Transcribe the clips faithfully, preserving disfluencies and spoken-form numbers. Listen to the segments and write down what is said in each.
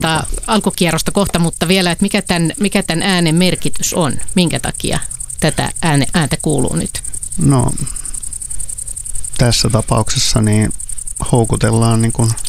aloittaa alkukierrosta kohta, mutta vielä, että mikä tämän, mikä tämän äänen merkitys on? Minkä takia tätä ääne, ääntä kuuluu nyt? No, tässä tapauksessa niin houkutellaan niin kuin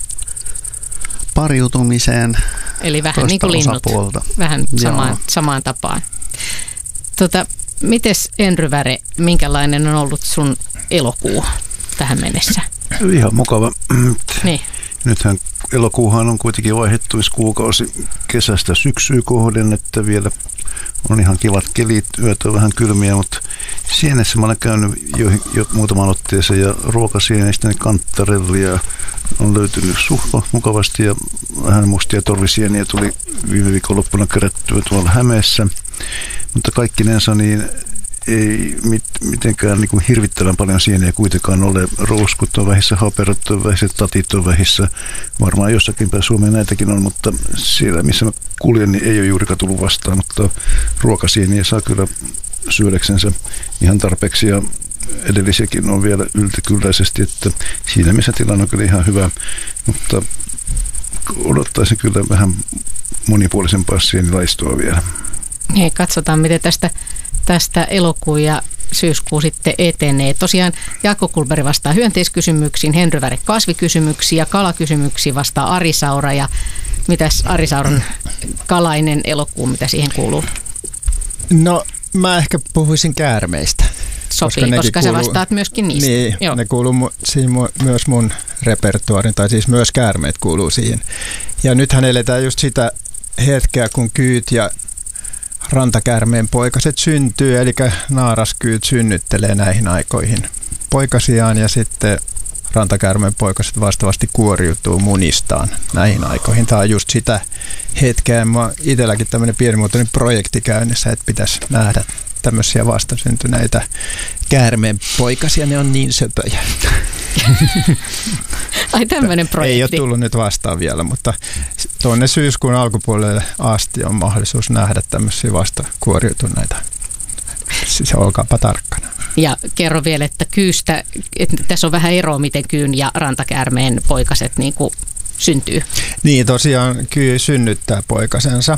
pariutumiseen. Eli vähän niin kuin linnut, vähän samaan, samaan tapaan. Tota, mites Enry-Väre, minkälainen on ollut sun elokuu tähän mennessä? Ihan mukava. Niin. Nythän elokuuhan on kuitenkin vaihettumiskuukausi kesästä syksyä kohden, että vielä on ihan kivat kelit, yöt on vähän kylmiä, mutta sienessä mä olen käynyt jo, jo muutaman otteeseen ja ruokasieneistä ne kanttarellia on löytynyt suht mukavasti ja vähän mustia torvisieniä tuli viime viikonloppuna kerättyä tuolla Hämeessä, mutta kaikkinensa niin ei mit, mitenkään niin kuin hirvittävän paljon sieniä kuitenkaan ole. Rouskut on vähissä, haperot on vähissä, tatit on vähissä. Varmaan jossakin päin Suomea näitäkin on, mutta siellä missä mä kuljen, niin ei ole juurikaan tullut vastaan. Mutta ruokasieniä saa kyllä syödäksensä ihan tarpeeksi ja edellisiäkin on vielä yltäkylläisesti, että siinä missä tilanne on kyllä ihan hyvä. Mutta odottaisin kyllä vähän monipuolisempaa sienilaistoa vielä. Hei, katsotaan miten tästä Tästä elokuu ja syyskuu sitten etenee. Tosiaan Jaakko Kullberg vastaa hyönteiskysymyksiin, Enry-Väre kasvikysymyksiin ja kalakysymyksiin vastaa Ari Saura. Ja mitäs Ari Sauran kalainen elokuu, mitä siihen kuuluu? No mä ehkä puhuisin käärmeistä. Sopii, koska, koska kuuluu, sä vastaat myöskin niistä. Niin, Joo. ne kuuluu mu, siinä mu, myös mun repertuaarin, tai siis myös käärmeet kuuluu siihen. Ja nythän eletään just sitä hetkeä, kun kyyt ja rantakäärmeen poikaset syntyy, eli naaraskyyt synnyttelee näihin aikoihin poikasiaan ja sitten rantakäärmeen poikaset vastaavasti kuoriutuu munistaan näihin aikoihin. Tämä on just sitä hetkeä. Mä itselläkin tämmöinen pienimuotoinen projekti käynnissä, että pitäisi nähdä tämmöisiä vastasyntyneitä käärmeen poikasia, ne on niin söpöjä. Ai tämmöinen projekti. Ei ole tullut nyt vastaan vielä, mutta tuonne syyskuun alkupuolelle asti on mahdollisuus nähdä tämmöisiä vasta kuoriutuneita. Siis olkaapa tarkkana. Ja kerro vielä, että kyystä, että tässä on vähän eroa, miten kyyn ja rantakäärmeen poikaset niin kuin syntyy. Niin, tosiaan kyy synnyttää poikasensa.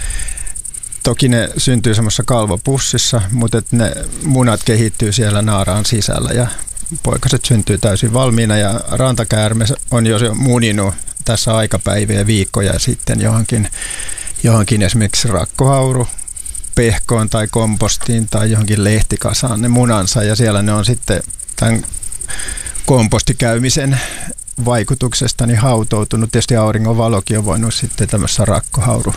Toki ne syntyy semmoisessa kalvopussissa, mutta ne munat kehittyy siellä naaraan sisällä ja poikaset syntyy täysin valmiina ja rantakäärme on jo muninut tässä aikapäiviä viikkoja sitten johonkin, johonkin esimerkiksi rakkohauru, pehkoon tai kompostiin tai johonkin lehtikasaan ne munansa ja siellä ne on sitten tämän kompostikäymisen vaikutuksesta niin hautoutunut. Tietysti auringon valokin on voinut sitten tämmöisessä rakkohauru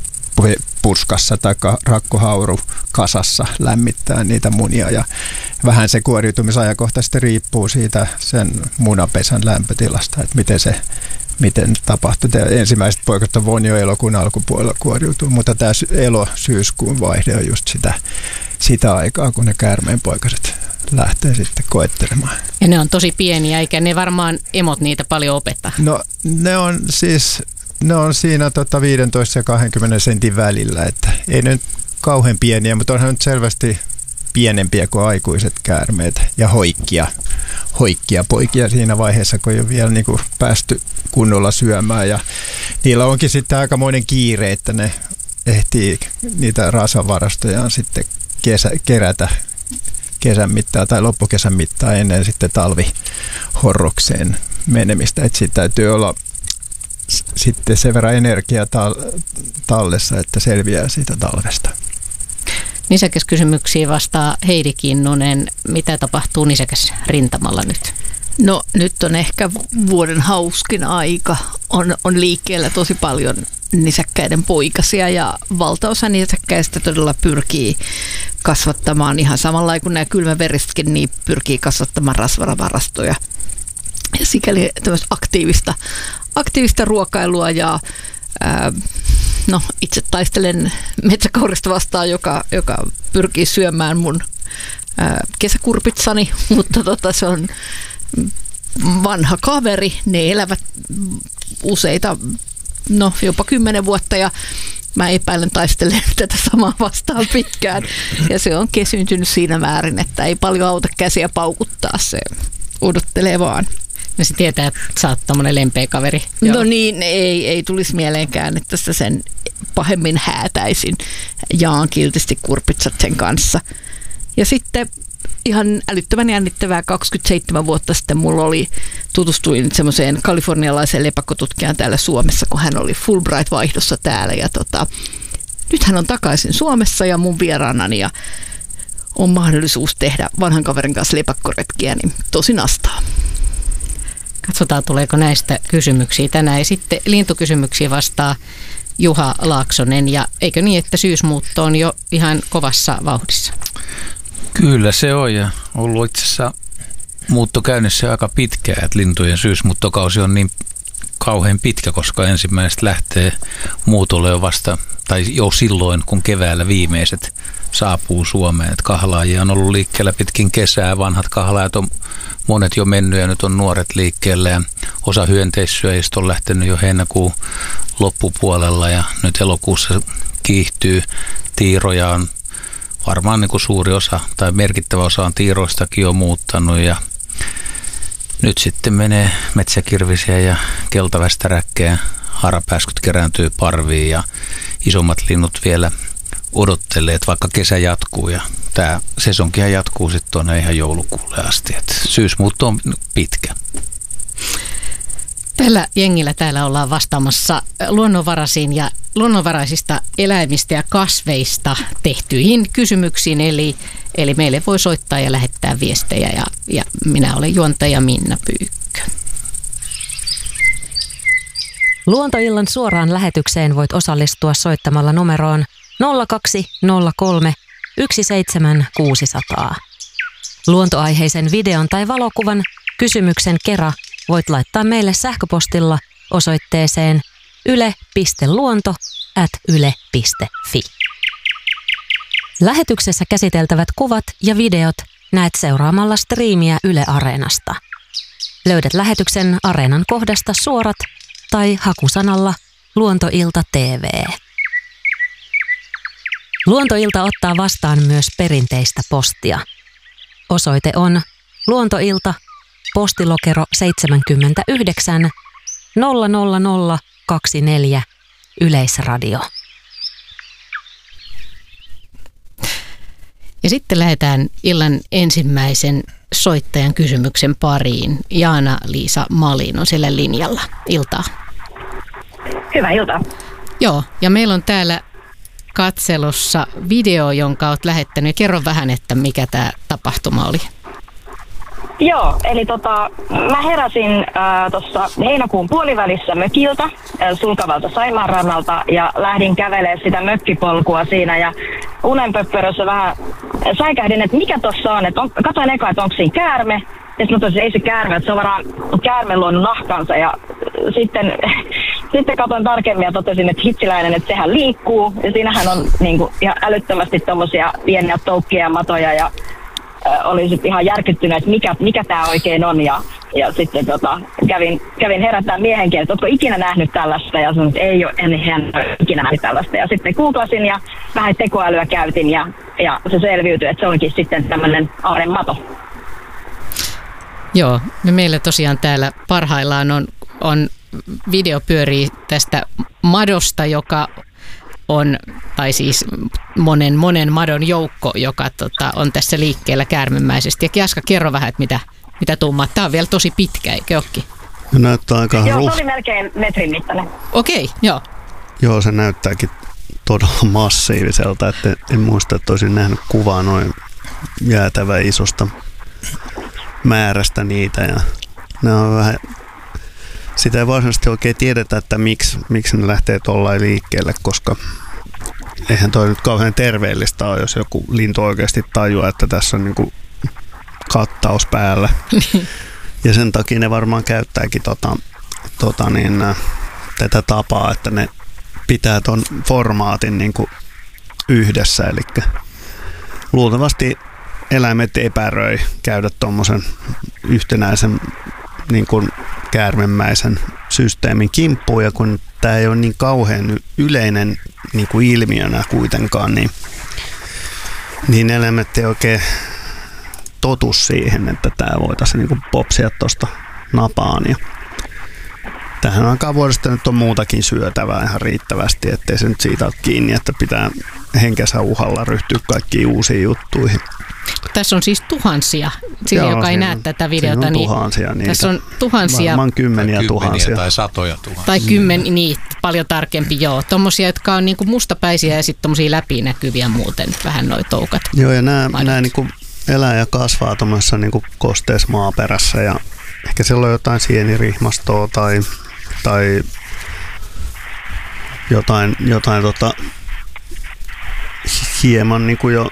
puskassa tai rakkohaurukasassa lämmittää niitä munia ja vähän se kuoriutumisajankohta sitten riippuu siitä sen munapesän lämpötilasta, että miten se miten tapahtuu. Ensimmäiset poikaset on voinut jo elokuun alkupuolella kuoriutua, mutta tämä elo-syyskuun vaihde on just sitä, sitä aikaa, kun ne käärmeen poikaset lähtee sitten koettelemaan. Ja ne on tosi pieniä, eikä ne varmaan emot niitä paljon opeta. No ne on siis Ne on siinä tota viisitoista ja kaksikymmentä sentin välillä, että ei ne nyt kauhean pieniä, mutta onhan nyt selvästi pienempiä kuin aikuiset käärmeet ja hoikkia, hoikkia poikia siinä vaiheessa, kun ei ole vielä niin kuin päästy kunnolla syömään. Ja niillä onkin sitten aikamoinen kiire, että ne ehtii niitä rasvavarastojaan sitten kesä, kerätä kesän mittaan tai loppukesän mittaan ennen sitten talvihorrokseen menemistä. Että siitä täytyy olla sitten sen verran energiaa tallessa, että selviää siitä talvesta. Nisäkäskysymyksiin vastaa Heidi Kinnunen. Mitä tapahtuu nisäkäs rintamalla nyt? No nyt on ehkä vuoden hauskin aika. On, on liikkeellä tosi paljon nisäkkäiden poikasia ja valtaosa nisäkkäistä todella pyrkii kasvattamaan ihan samalla kuin nämä kylmäverissäkin, niin pyrkii kasvattamaan rasvaravarastoja. Ja sikäli tämmöistä aktiivista aktiivista ruokailua ja ää, no, itse taistelen metsäkaurista vastaan, joka, joka pyrkii syömään mun ää, kesäkurpitsani, mutta tota, se on vanha kaveri. Ne elävät useita, no jopa kymmenen vuotta ja mä epäilen taistelen tätä samaa vastaan pitkään. Ja se on kesyyntynyt siinä määrin, että ei paljon auta käsiä paukuttaa, se odottelee vaan. Ja se tietää, että sä oot tommonen lempeä kaveri. Joo. No niin, ei, ei tulisi mieleenkään, että sitä sen pahemmin häätäisin. Jaan kiltisti kurpitsat sen kanssa. Ja sitten ihan älyttömän jännittävää kaksikymmentäseitsemän vuotta sitten mulla oli, tutustuin semmoiseen kalifornialaiseen lepakkotutkijan täällä Suomessa, kun hän oli Fulbright-vaihdossa täällä. Ja tota, nyt hän on takaisin Suomessa ja mun vieraanani ja on mahdollisuus tehdä vanhan kaverin kanssa lepakkoretkiä, niin tosi nastaa. Katsotaan, tuleeko näistä kysymyksiä tänään. Ja sitten lintukysymyksiä vastaa Juha Laaksonen. Ja eikö niin, että syysmuutto on jo ihan kovassa vauhdissa? Kyllä se on, ja ollut itse asiassa muutto käynnissä aika pitkään, että lintujen syysmuuttokausi on niin kauhean pitkä, koska ensimmäiset lähtee muutolle jo vasta, tai jo silloin, kun keväällä viimeiset saapuu Suomeen. Että kahlaajia on ollut liikkeellä pitkin kesää, vanhat kahlaajat on monet jo mennyt ja nyt on nuoret liikkeellä ja osa hyönteissyöjistä on lähtenyt jo heinäkuun loppupuolella ja nyt elokuussa kiihtyy. Tiiroja on varmaan niin kuin suuri osa tai merkittävä osa on tiiroistakin jo muuttanut ja nyt sitten menee metsäkirvisiä ja keltavästäräkkejä, harapääskyt kerääntyy parviin ja isommat linnut vielä odottelee, että vaikka kesä jatkuu ja tämä sesonkihan jatkuu sitten tuonne ihan joulukuulle asti. Et syysmuutto on pitkä. Tällä jengillä täällä ollaan vastaamassa luonnonvaraisiin ja luonnonvaraisista eläimistä ja kasveista tehtyihin kysymyksiin. Eli, eli meille voi soittaa ja lähettää viestejä ja, ja minä olen juontaja Minna Pyykkö. Luontoillan suoraan lähetykseen voit osallistua soittamalla numeroon nolla kaksi nolla kolme yksi seitsemän kuusi nolla nolla. Luontoaiheisen videon tai valokuvan kysymyksen kera voit laittaa meille sähköpostilla osoitteeseen yle piste luonto ät yle piste fi. Lähetyksessä käsiteltävät kuvat ja videot näet seuraamalla striimiä Yle Areenasta. Löydät lähetyksen Areenan kohdasta suorat tai hakusanalla Luontoilta T V. Luontoilta ottaa vastaan myös perinteistä postia. Osoite on Luontoilta, postilokero seitsemänkymmentäyhdeksän nolla nolla nolla kaksikymmentäneljä, Yleisradio. Ja sitten lähdetään illan ensimmäisen soittajan kysymyksen pariin. Jaana-Liisa Malin on siellä linjalla. Iltaa. Hyvää iltaa. Joo, ja meillä on täällä katselussa video, jonka olet lähettänyt. Kerro vähän, että mikä tämä tapahtuma oli. Joo, eli tota, mä heräsin äh, tuossa heinäkuun puolivälissä mökiltä, äh, sulkavalta Saimaanrannalta ja lähdin kävelemään sitä mökkipolkua siinä ja unenpöppörössä vähän säikähdin, että mikä tuossa on. Et on katoin eka, että onko siinä käärme. Ja sitten totesin, ei se käärme, että se on varmaan käärme luonut nahkansa ja sitten, sitten katsoin tarkemmin ja totesin, että hitsiläinen, että sehän liikkuu ja siinähän on niin kuin, ihan älyttömästi tommosia pieniä toukkia ja matoja ja olin sitten ihan järkyttynyt, että mikä, mikä tämä oikein on. Ja, ja sitten tota, kävin, kävin herättää miehenkin, että oletko ikinä nähnyt tällaista? Ja sanoin, että ei ole, en, en ole ikinä nähnyt tällaista. Ja sitten googlasin ja vähän tekoälyä käytin ja, ja se selviytyi, että se onkin sitten tämmöinen aaremato. Joo, me meillä tosiaan täällä parhaillaan on, on video pyörii tästä madosta, joka on, tai siis monen, monen madon joukko, joka tota, on tässä liikkeellä käärmemäisesti. Ja Kiaska, kerro vähän, että mitä, mitä tuumaat. Tämä on vielä tosi pitkä, eikö olekin? Näyttää aika Joo, ruh... se oli melkein metrin mittainen. Okei, okay, joo. Joo, se näyttääkin todella massiiviselta, että en muista, että olisin nähnyt kuvaa noin jäätävä isosta määrästä niitä. Ja ne on vähän... Sitä ei varsinaisesti oikein tiedetä, että miksi, miksi ne lähtee tuollain liikkeelle, koska eihän toi nyt kauhean terveellistä ole, jos joku lintu oikeasti tajuaa, että tässä on niinku kattaus päällä. Ja sen takia ne varmaan käyttääkin tota, tota niin, tätä tapaa, että ne pitää ton formaatin niinku yhdessä. Eli luultavasti eläimet epäröi käydä tuommoisen yhtenäisen niin kuin käärmemäisen systeemin kimppuun, ja kun tämä ei ole niin kauhean yleinen niin kuin ilmiönä kuitenkaan, niin, niin eläimet ei oikein totu siihen, että tämä voitaisiin niin kuin popsia tuosta napaan. Ja tähän aikaan vuodesta nyt on muutakin syötävää ihan riittävästi, ettei se nyt siitä ole kiinni, että pitää henkensä uhalla ryhtyä kaikkiin uusiin juttuihin. Tässä on siis tuhansia, sille joka ei näe tätä videota, on niin tuhansia niitä. Tässä on tuhansia. Varmaan kymmeniä, kymmeniä tuhansia. Tai satoja tuhansia. Tai kymmen, niin, paljon tarkempi, joo. Tuommoisia, jotka on niinku mustapäisiä ja sitten tuommoisia läpinäkyviä muuten, vähän noi toukat. Joo, ja nämä, nämä niinku elää ja kasvaa tuommoisessa niinku kosteessa maaperässä ja ehkä siellä on jotain sienirihmastoa tai, tai jotain, jotain tota, hieman niinku jo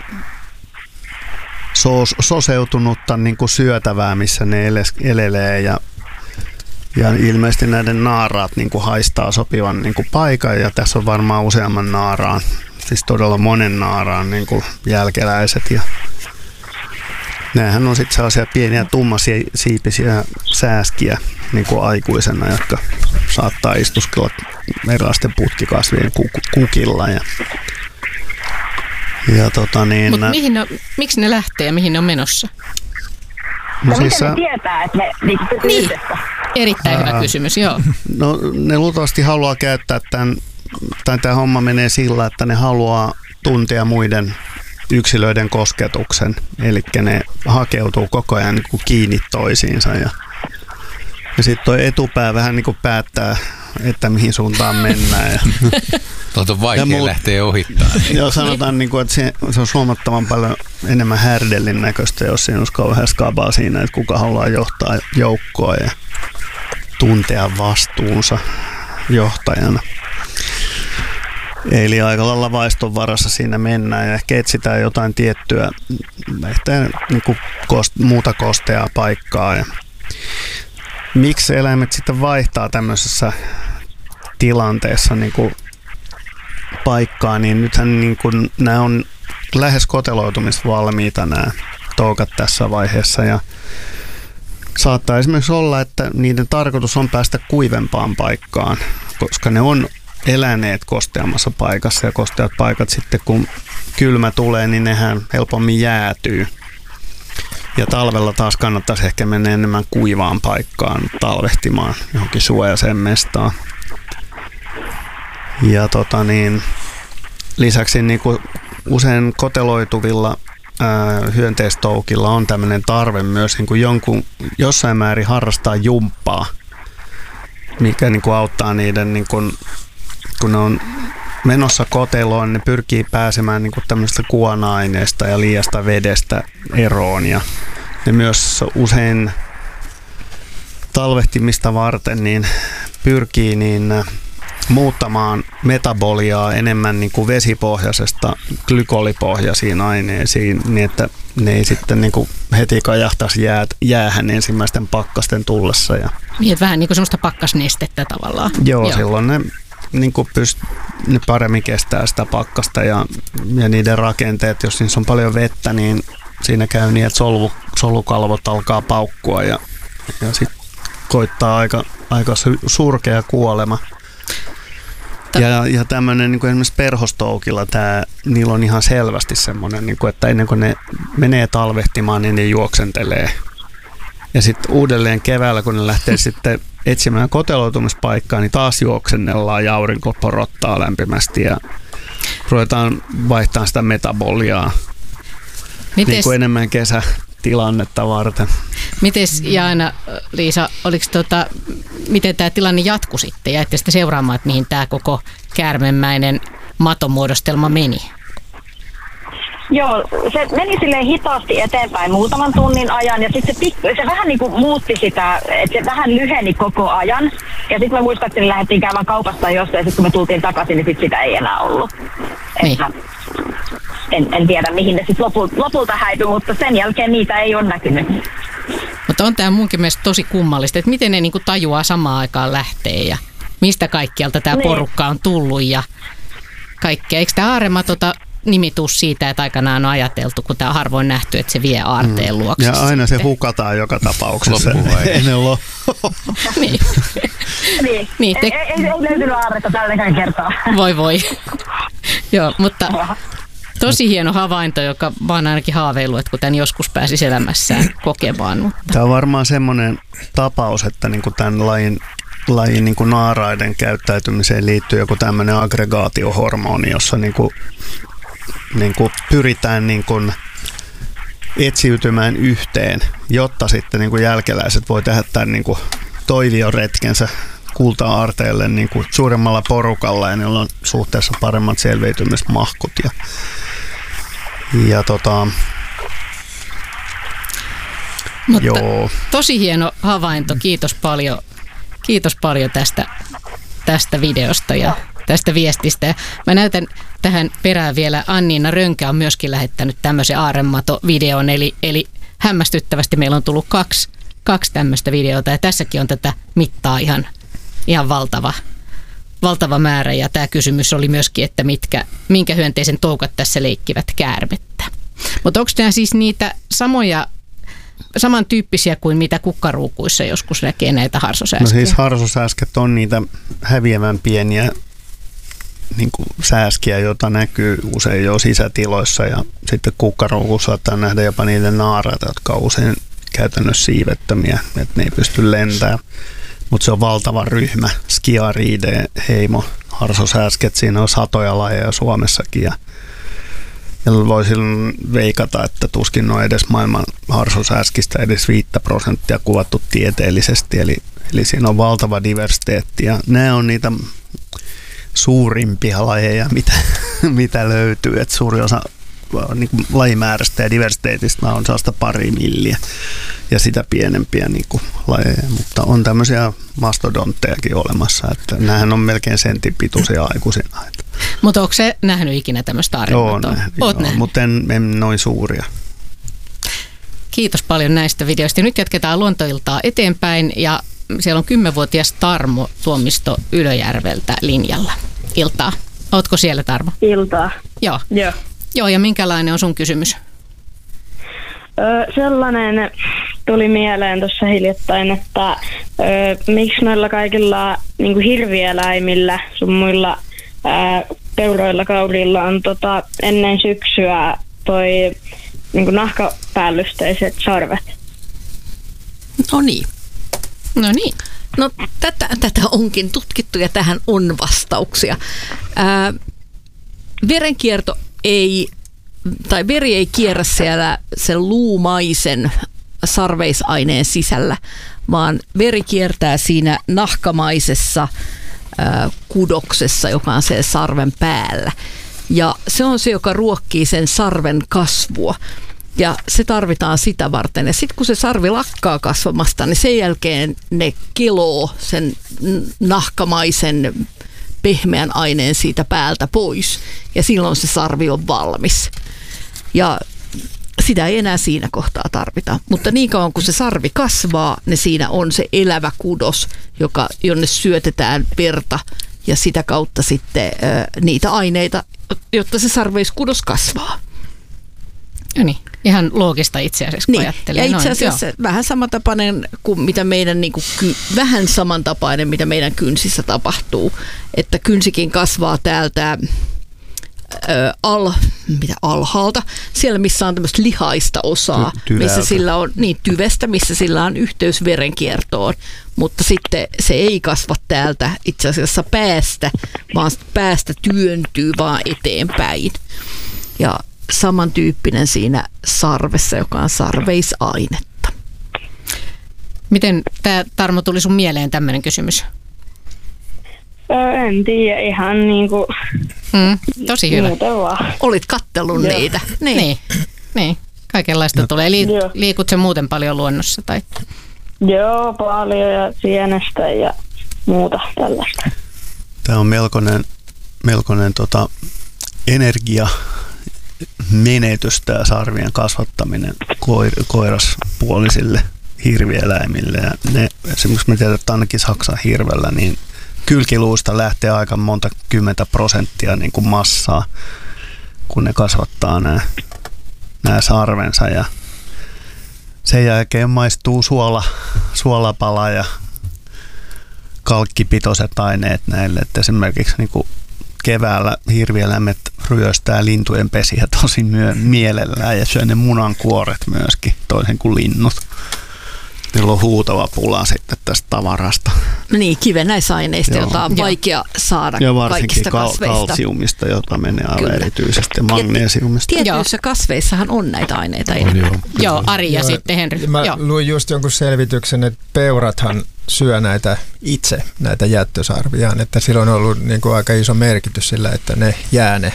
sos, soseutunutta niinku syötävää, missä ne eles, elelee ja, ja ilmeisesti näiden naaraat niinku haistaa sopivan niinku paikan ja tässä on varmaan useamman naaraan, siis todella monen naaraan niinku jälkeläiset ja nämähän on sitten sellaisia pieniä tummasiipisiä sääskiä niin kuin aikuisena, jotka saattaa istuskella erilaisten putkikasvien kukilla. Ja, ja tota niin, Mut mihin ne, miksi ne lähtee ja mihin ne on menossa? No, no siis miten ne tietää, että ne niin, niin. Erittäin Ää, hyvä kysymys, joo. No ne luultavasti haluaa käyttää tämän, tai tämä homma menee sillä, että ne haluaa tuntea muiden yksilöiden kosketuksen, eli ne hakeutuu koko ajan niin kuin kiinni toisiinsa ja, ja sitten tuo etupää vähän niin kuin päättää, että mihin suuntaan mennään. Ja, Tuolta on vaikea muut, lähteä ohittamaan. Joo, sanotaan, niin kuin, että se, se on huomattavan paljon enemmän härdellin näköistä, jos siinä olisi kauhean skabaa siinä, että kuka haluaa johtaa joukkoa ja tuntea vastuunsa johtajana. Eli aika lailla vaiston varassa siinä mennään ja ehkä etsitään jotain tiettyä ehkä niin kuin kost, muuta kosteaa paikkaa. Ja miksi eläimet sitten vaihtaa tämmöisessä tilanteessa niin kuin paikkaa, niin nythän niin kuin nämä on lähes koteloitumisvalmiita nämä toukat tässä vaiheessa ja saattaa esimerkiksi olla, että niiden tarkoitus on päästä kuivempaan paikkaan, koska ne on eläneet kosteammassa paikassa ja kosteat paikat sitten kun kylmä tulee, niin nehän helpommin jäätyy. Ja talvella taas kannattaisi ehkä mennä enemmän kuivaan paikkaan talvehtimaan johonkin suojaiseen mestaan. Ja tota niin, lisäksi niin kuin usein koteloituvilla ää, hyönteistoukilla on tämmöinen tarve myös niin kuin jonkun, jossain määrin harrastaa jumppaa, mikä niin kuin auttaa niiden niin kuin kun ne on menossa koteloon, ne pyrkii pääsemään niin kuin tämmöistä kuona-aineesta ja liiasta vedestä eroon. Ja ne myös usein talvehtimista varten niin pyrkii niin muuttamaan metaboliaa enemmän niin kuin vesipohjaisesta glykolipohjaisiin aineisiin, niin että ne ei sitten niin kuin heti kajahtaisi jää, jäähän ensimmäisten pakkasten tullessa. Ja niin, vähän niin kuin semmoista pakkasnestettä tavallaan. Joo, Joo. silloin ne niin kuin pyst- ne paremmin kestää sitä pakkasta ja, ja niiden rakenteet, jos niissä on paljon vettä, niin siinä käy niin, että solu, solukalvot alkaa paukkua ja, ja sitten koittaa aika, aika surkea kuolema. Ja, ja tämmöinen niin kuin esimerkiksi perhostoukilla, tää, niillä on ihan selvästi semmoinen, niin kuin, että ennen kuin ne menee talvehtimaan, niin ne juoksentelee. Ja sitten uudelleen keväällä, kun ne lähtee sitten etsimään koteloitumispaikkaa, niin taas juoksennellaan ja aurinko porottaa lämpimästi ja ruvetaan vaihtamaan sitä metaboliaa niin kuin enemmän kesätilannetta varten. Mites Jaana, Liisa, oliko tota, miten tämä tilanne jatkui sitten? Jäitte sitten seuraamaan, että mihin tämä koko käärmemäinen matomuodostelma meni? Joo, se meni silleen hitaasti eteenpäin muutaman tunnin ajan ja sitten se, se vähän niin kuin muutti sitä, että se vähän lyheni koko ajan. Ja sitten me muistaakseni lähdettiin käymään kaupasta jostain ja sitten kun me tultiin takaisin, niin sit sitä ei enää ollut. Niin. En, en tiedä mihin ne sitten lopulta, lopulta häipyi, mutta sen jälkeen niitä ei ole näkynyt. Mutta on tämä munkin mielestä tosi kummallista, että miten ne niinku tajuaa samaan aikaan lähtee ja mistä kaikkialta tämä niin. porukka on tullut ja kaikkea. Eikö tämä aaremato tota nimitus siitä, että aikanaan on ajateltu, kun tämä on harvoin nähty, että se vie aarteen luokse. Ja aina se hukataan joka tapauksessa. Ennen loppu. niin. niin. niin te... ei, ei, ei löytynyt aarretta tälläkään kertaa. voi voi. Joo, mutta Tosi hieno havainto, joka mä oon ainakin haaveillut, että kun tämän joskus pääsisi elämässään kokemaan. Mutta. Tämä on varmaan semmoinen tapaus, että niin kuin tämän lajin, lajin niin kuin naaraiden käyttäytymiseen liittyy joku tämmöinen aggregaatiohormoni, jossa niin kuin, niin kuin pyritään niin kuin etsiytymään yhteen, jotta sitten niin kuin jälkeläiset voi tehdä tämän niin kuin toivioretkensä kulta-aarteelle niin kuin suuremmalla porukalla ja niillä on suhteessa paremmat selviytymismahkut. Ja, ja tota, Mutta joo. Tosi hieno havainto. Kiitos paljon, kiitos paljon tästä, tästä videosta ja tästä viestistä. Mä näytän tähän perään vielä, Anniina Rönkä on myöskin lähettänyt tämmöisen aaremato-videon, eli, eli hämmästyttävästi meillä on tullut kaksi, kaksi tämmöistä videota ja tässäkin on tätä mittaa ihan, ihan valtava, valtava määrä ja tämä kysymys oli myöskin, että mitkä, minkä hyönteisen toukat tässä leikkivät käärmettä. Mutta onko nämä siis niitä samoja, samantyyppisiä kuin mitä kukkaruukuissa joskus näkee näitä harsosääskejä? No siis harsosääsket on niitä häviävän pieniä niin kuin sääskiä, joita näkyy usein jo sisätiloissa ja sitten kukkaruukussa saattaa nähdä jopa niiden naaraita, jotka on usein käytännössä siivettömiä, että ne ei pysty lentämään. Mutta se on valtava ryhmä, Skiariidae, heimo, harsosääsket, siinä on satoja lajeja Suomessakin ja, ja voisin veikata, että tuskin on edes maailman harsosääskistä edes viittä prosenttia kuvattu tieteellisesti, eli, eli siinä on valtava diversiteetti ja nämä on niitä suurimpia lajeja, mitä, mitä löytyy, että suuri osa niin kuin lajimäärästä ja diversiteetistä on sellaista pari milliä ja sitä pienempiä niin kuin lajeja, mutta on tämmöisiä mastodonttejakin olemassa, että näähän on melkein sentin pituisia aikuisina. Mutta onko se nähnyt ikinä tämmöistä aarematoa? Olet nähnyt, mutta en, en noin suuria. Kiitos paljon näistä videoista. Nyt jatketaan luontoiltaa eteenpäin ja siellä on kymmenvuotias Tarmo Tuomisto Ylöjärveltä linjalla. Iltaa. Ootko siellä, Tarmo? Iltaa. Joo. Joo. Joo, ja minkälainen on sun kysymys? Öö, sellainen tuli mieleen tuossa hiljattain, että öö, miksi noilla kaikilla niin kuin hirvieläimillä, sun muilla ää, peuroilla, kaurilla on tota, ennen syksyä toi niin kuin nahkapäällysteiset sarvet? No niin. No niin. No tätä, tätä onkin tutkittu ja tähän on vastauksia. Ää, verenkierto ei, tai veri ei kierrä siellä sen luumaisen sarveisaineen sisällä, vaan veri kiertää siinä nahkamaisessa ää, kudoksessa, joka on siellä sarven päällä. Ja se on se, joka ruokkii sen sarven kasvua. Ja se tarvitaan sitä varten. Ja sitten kun se sarvi lakkaa kasvamasta, niin sen jälkeen ne keloo sen nahkamaisen pehmeän aineen siitä päältä pois. Ja silloin se sarvi on valmis. Ja sitä ei enää siinä kohtaa tarvita. Mutta niin kauan kun se sarvi kasvaa, niin siinä on se elävä kudos, joka, jonne syötetään verta ja sitä kautta sitten ö, niitä aineita, jotta se sarveiskudos kasvaa. No niin, ihan loogista itse asiassa, kun niin. ajattelee. Ja itse asiassa Noin, vähän samantapainen kuin mitä meidän, niin kuin, vähän samantapainen, mitä meidän kynsissä tapahtuu. Että kynsikin kasvaa täältä ö, al, mitä, alhaalta, siellä missä on tämmöistä lihaista osaa, Ty- missä sillä on, niin tyvestä, missä sillä on yhteys verenkiertoon. Mutta sitten se ei kasva täältä itse asiassa päästä, vaan päästä työntyy vaan eteenpäin. Ja samantyyppinen siinä sarvessa, joka on sarveisainetta. Miten tämä, Tarmo, tuli sun mieleen tämmöinen kysymys? Öö, en tiedä, ihan niinku Mm, tosi hyvä. muuten vaan. Olit kattellut Joo. niitä. Niin, niin. niin. Kaikenlaista no. tulee. Liik- Joo. liikut sen muuten paljon luonnossa? Tai? Joo, paljon ja sienestä ja muuta tällaista. Tämä on melkoinen, melkoinen tota, energia menetys, tämä sarvien kasvattaminen koir- koiraspuolisille hirvieläimille. Ja ne, esimerkiksi me tiedetään, että ainakin Saksan hirvellä, niin kylkiluista lähtee aika monta kymmentä prosenttia niin kuin massaa, kun ne kasvattaa nämä, nämä sarvensa. Ja sen jälkeen maistuu suola, suolapala ja kalkkipitoiset aineet näille. Että esimerkiksi niin kuin keväällä hirvieläimet ryöstää lintujen pesiä tosi myö- mielellään ja syö ne munankuoret myöskin, toisin kuin linnut. Niillä on huutava pula sitten tästä tavarasta. Niin, kivennäisaineista, Joo. jota on vaikea saada ja varsinkin kaikista kal- kasveista. kalsiumista, jota menee aivan Kyllä. erityisesti, ja magneesiumista. Tietyissä kasveissahan on näitä aineita. On, joo. Joo, Ari ja Joo, sitten Henry. Mä Joo. luin just jonkun selvityksen, että peurathan syö näitä itse, näitä jättösarviaan, että sillä on ollut niin kuin aika iso merkitys sillä, että ne jää ne